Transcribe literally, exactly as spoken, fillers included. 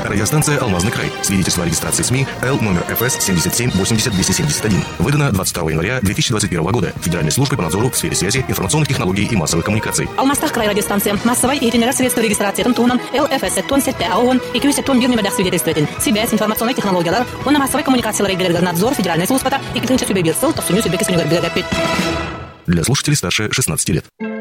Радиостанция «Алмазный край». Свидетельство о регистрации СМИ Л номер эф эс семьдесят семь восемьдесят двести семьдесят один. Выдано двадцать второго января две тысячи двадцать первого года Федеральной службой по надзору в сфере связи, информационных технологий и массовых коммуникаций. Алмастах край радиостанция. Массовой и тренера средства регистрации Тантунан Л эф эс сеттон сетте АОН и Q сеттон бир нөмірдәк свидетельстветін. Сибәс информационный технологиялар, оны массовой коммуникациялар игілерді надзор Федеральной службата и кітінші сөбе бір сыл, тоқсыню сөбе кесінігер білгәппет. Для слушателей старше шестнадцати лет.